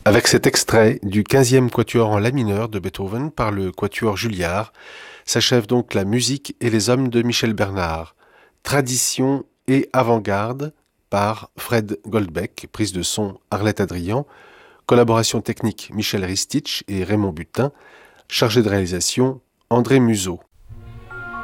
Avec cet extrait du 15e quatuor en la mineur de Beethoven par le quatuor Juilliard, s'achève donc la musique et les hommes de Michel Bernard. Tradition et avant-garde par Fred Goldbeck, prise de son Arlette Adrian, collaboration technique Michel Ristich et Raymond Butin, chargé de réalisation André Museau.